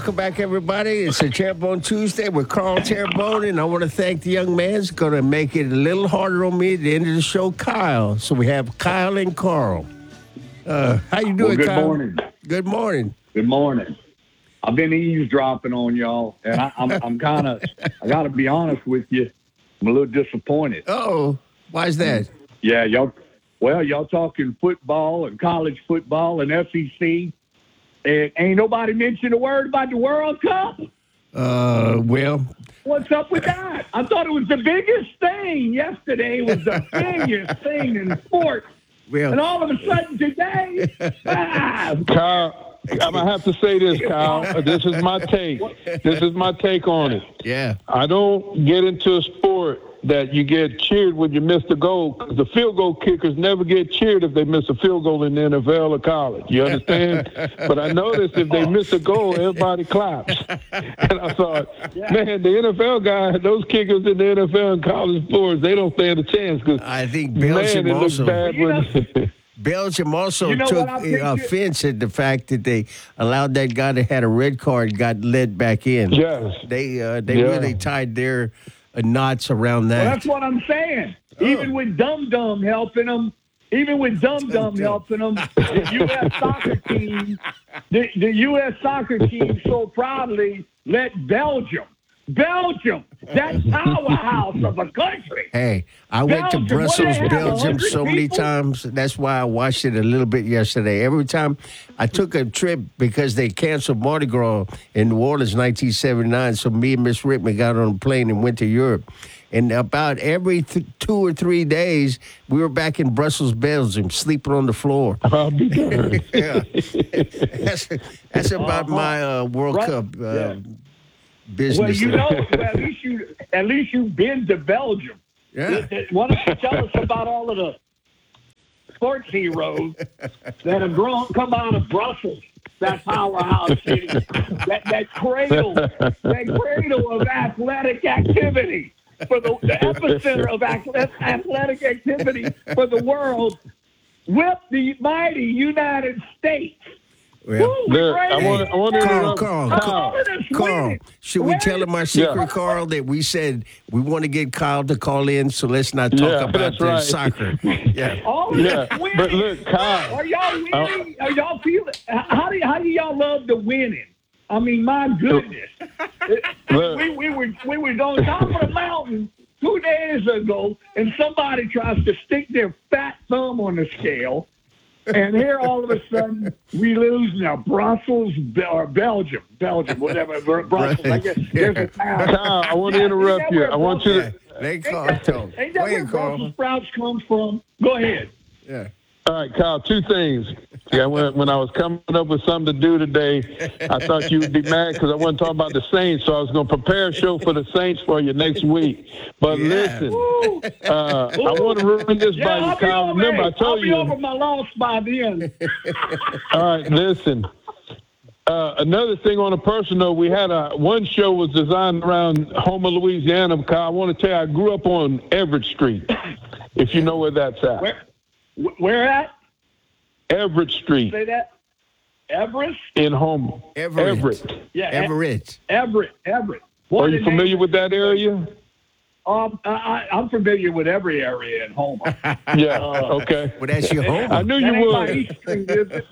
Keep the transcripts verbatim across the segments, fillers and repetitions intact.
welcome back, everybody. It's a Terrebonne Tuesday with Carl Terrebonne, and I want to thank the young man. It's going to make it a little harder on me at the end of the show, Kyle. So we have Kyle and Carl. Uh, how you doing, well, good Kyle? Good morning. Good morning. Good morning. I've been eavesdropping on y'all, and I, I'm, I'm kind of, I got to be honest with you, I'm a little disappointed. Oh, why is that? Yeah, y'all, well, y'all talking football and college football and S E C, and ain't nobody mentioned a word about the World Cup. Uh, well. What's up with that? I thought it was the biggest thing. Yesterday was the biggest thing in sports. Well, and all of a sudden today, ah, Kyle, I'm going to have to say this, Kyle. This is my take. This is my take on it. Yeah. I don't get into a sport that you get cheered when you miss the goal, because the field goal kickers never get cheered if they miss a field goal in the N F L or college. You understand? But I noticed if they miss a goal, everybody claps. And I thought, man, the N F L guys, those kickers in the N F L and college sports, they don't stand a chance. Cause, I think Belgium man, it also. Looks bad when, Belgium also you know took uh, offense at the fact that they allowed that guy that had a red card got let back in. Yes. They uh, they yeah. really tied their uh, knots around that. Well, that's what I'm saying. Oh. Even with Dum Dum helping them, even with Dum Dum helping them, the U S soccer team, the, the U S soccer team so proudly let Belgium, Belgium, that powerhouse of a country. Hey, I went Belgium, to Brussels, have, Belgium so many people? times. That's why I watched it a little bit yesterday. Every time I took a trip because they canceled Mardi Gras in New Orleans nineteen seventy-nine, so me and Miss Rickman got on a plane and went to Europe. And about every th- two or three days, we were back in Brussels, Belgium, sleeping on the floor. I'll be darned. Yeah. that's, that's about uh-huh. my uh, World right. Cup uh, yeah. business. Well, you know, well, at least you at least you've been to Belgium. Yeah. Why don't you tell us about all of the sports heroes that have grown come out of Brussels, that powerhouse city, that that cradle, that cradle of athletic activity for the, the epicenter of athletic activity for the world, with the mighty United States. Well, Woo, Look, I want I want to Carl, interrupt. Carl, Carl, Carl, Carl, should we tell him our secret, Yeah. Carl, that we said we want to get Kyle to call in, so let's not talk Yeah, about that's the right. soccer. Yeah. All Yeah, this winning. but look, Kyle. Are y'all winning? Are y'all feeling? How do how do y'all love the winning? I mean, my goodness. Look. we we were we were on top of the mountain two days ago, and somebody tries to stick their fat thumb on the scale, and here all of a sudden we lose now. Brussels or Belgium, Belgium, whatever. Brussels, I guess. There's a town. Kyle, I want to interrupt you. I want you Yeah. to. They Ain't call that, Carl. ain't that Go where ahead, Carl. Brussels sprouts comes from? Go ahead. Yeah. All right, Kyle, two things. Yeah, when, when I was coming up with something to do today, I thought you would be mad because I wasn't talking about the Saints, so I was going to prepare a show for the Saints for you next week. But Yeah. listen, uh, I want to run this Yeah, by you, I'll be Kyle. over, Remember, I I'll told be you. over my loss by then. All right, listen. Uh, another thing on a personal note, we had a one show was designed around Homer, Louisiana. Kyle, I want to tell you, I grew up on Everett Street, if you know where that's at. Where, where at? Everett Street Say that. Everest? in Homer. Everett. Everett. Yeah, Everett. Everett. Everett. Are What you the familiar name- with that area? Um, I, I- I'm familiar with every area in Homer. Yeah. Uh, Okay. Well, that's your home. I knew That you ain't by would. East Street, is it?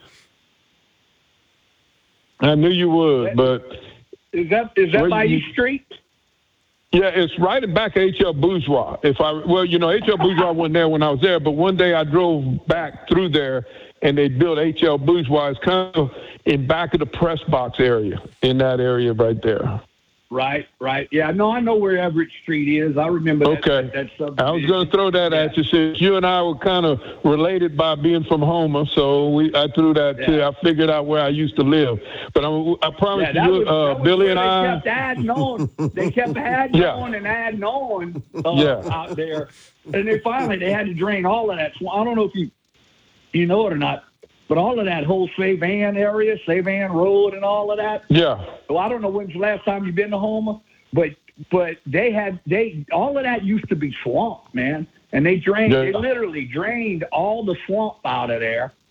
I knew you would, but Is that is that Where by you- East Street? yeah, it's right in back of H L Bourgeois. If I well, you know, H L Bourgeois wasn't there when I was there, but one day I drove back through there and they built H L Bourgeois. It's kind of in back of the press box area, in that area right there. Right, right. Yeah, no, I know where Everett Street is. I remember that. Okay. That, that subdivision. I was going to throw that at you since you and I were kind of related by being from Homer, so we I threw that Yeah. too. I figured out where I used to live, but I, I promise Yeah, that you, was, uh, that was Billy where and they I. kept adding on. They kept adding Yeah. on and adding on uh, Yeah. out there, and then finally they had to drain all of that. swamp. I don't know if you you know it or not, but all of that whole Savan area, Savan Road, and all of that. Yeah. Well, I don't know when's the last time you've been to Homer, but but they had they all of that used to be swamp, man, and they drained. Yeah. They literally drained all the swamp out of there.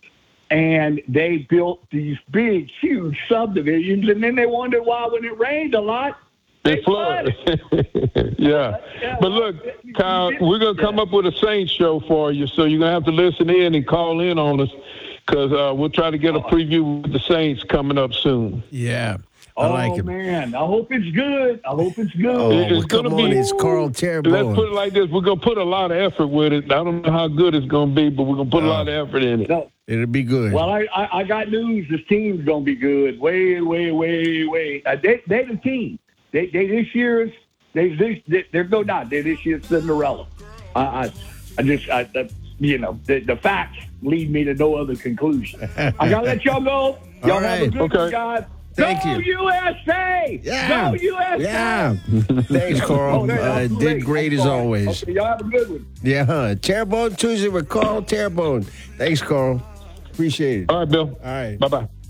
and they built these big, huge subdivisions, and then they wondered why, when it rained a lot, They they flood. flooded. yeah. Yeah, But well, look, Kyle, we're going to come up with a Saints show for you, so you're going to have to listen in and call in on us because uh, we'll try to get a preview with the Saints coming up soon. Yeah. I Oh, like it. man. I hope it's good. I hope it's good. Oh, It's well, gonna come on. be- It's Carl Let's put Terrebonne. it like this. We're going to put a lot of effort with it. I don't know how good it's going to be, but we're going to put a Oh. lot of effort in it. No, It'll be good. well, I, I, I got news. This team's going to be good. Way, way, way, way. Uh, they, they the team. They, they this year's, they, this, they, there's no doubt, they this year's Cinderella. I, I, I just, I, the, you know, the, the facts lead me to no other conclusion. I got to let y'all go. Y'all All have a right. good Okay. one, guys. Thank Go you. U S A! Yeah. Go U S A! Yeah. Thanks, Carl. Oh, no, uh, I'm too did late. great I'm as sorry. always. Okay, y'all have a good one. Yeah, huh? Terrebonne Tuesday with Carl Terrebonne. Thanks, Carl. Appreciate it. All right, Bill. All right. Bye-bye.